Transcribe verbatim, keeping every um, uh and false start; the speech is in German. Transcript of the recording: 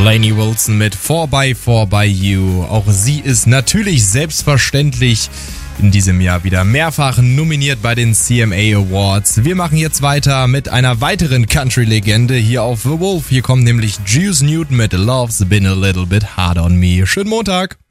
Lainey Wilson mit four by four by You. Auch sie ist natürlich selbstverständlich in diesem Jahr wieder mehrfach nominiert bei den C M A Awards. Wir machen jetzt weiter mit einer weiteren Country-Legende hier auf The Wolf. Hier kommt nämlich Juice Newton mit Love's Been a Little Bit Hard on Me. Schönen Montag!